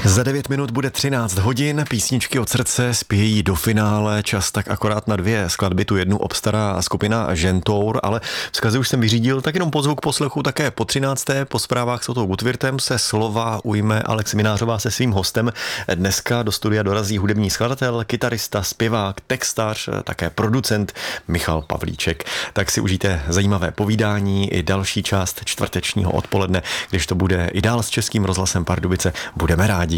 Za 9 minut bude 13 hodin, písničky od srdce spějí do finále, čas tak akorát na 2 skladby, tu jednu obstará skupina Žentour, ale vzkazy už jsem vyřídil, tak jenom pozvu k poslechu také po 13. Po zprávách s Otou Gutwirtem se slova ujme Alex Minářová se svým hostem. Dneska do studia dorazí hudební skladatel, kytarista, zpěvák, textař, také producent Michal Pavlíček. Tak si užijte zajímavé povídání i další část čtvrtečního odpoledne, když to bude i dál s Českým rozhlasem Pardubice. Budeme rádi.